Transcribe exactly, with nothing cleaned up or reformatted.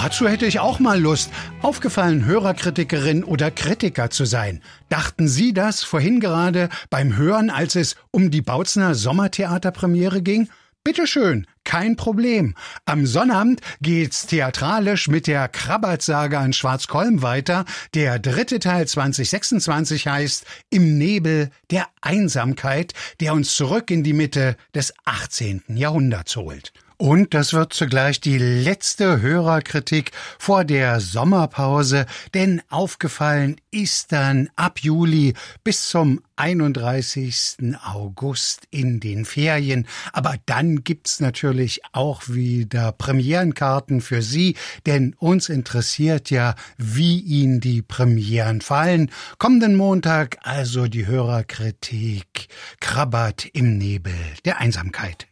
Dazu hätte ich auch mal Lust, aufgefallen Hörerkritikerin oder Kritiker zu sein. Dachten Sie das vorhin gerade beim Hören, als es um die Bautzner Sommertheaterpremiere ging? Bitteschön, kein Problem. Am Sonnabend geht's theatralisch mit der Krabbert-Saga in Schwarzkolm weiter. Der dritte Teil zwanzig sechsundzwanzig heißt Im Nebel der Einsamkeit, der uns zurück in die Mitte des achtzehnten Jahrhunderts holt. Und das wird zugleich die letzte Hörerkritik vor der Sommerpause, denn aufgefallen ist dann ab Juli bis zum einunddreißigsten August in den Ferien. Aber dann gibt's natürlich auch wieder Premierenkarten für Sie, denn uns interessiert ja, wie Ihnen die Premieren fallen. Kommenden Montag also die Hörerkritik Krabbert im Nebel der Einsamkeit.